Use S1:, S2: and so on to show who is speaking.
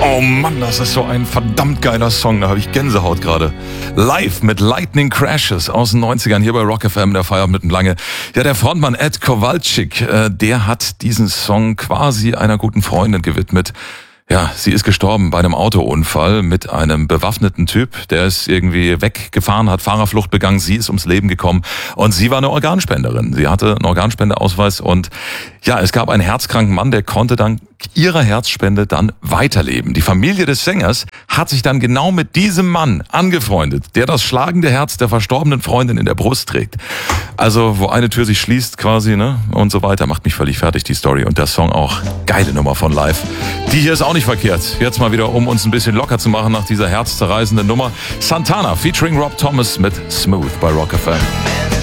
S1: Oh Mann, das ist so ein verdammt geiler Song, da habe ich Gänsehaut gerade. Live mit Lightning Crashes aus den 90ern hier bei Rock FM, der Feierabend mit dem Lange. Ja, der Frontmann Ed Kowalczyk, der hat diesen Song quasi einer guten Freundin gewidmet. Ja, sie ist gestorben bei einem Autounfall mit einem bewaffneten Typ, der ist irgendwie weggefahren, hat Fahrerflucht begangen, sie ist ums Leben gekommen und sie war eine Organspenderin. Sie hatte einen Organspendeausweis und ja, es gab einen herzkranken Mann, der konnte dank ihrer Herzspende dann weiterleben. Die Familie des Sängers hat sich dann genau mit diesem Mann angefreundet, der das schlagende Herz der verstorbenen Freundin in der Brust trägt. Also, wo eine Tür sich schließt quasi, ne, und so weiter, macht mich völlig fertig, die Story. Und der Song auch, geile Nummer von Live. Die hier ist auch nicht verkehrt. Jetzt mal wieder, um uns ein bisschen locker zu machen nach dieser herzzerreißenden Nummer. Santana featuring Rob Thomas mit Smooth bei Rock FM.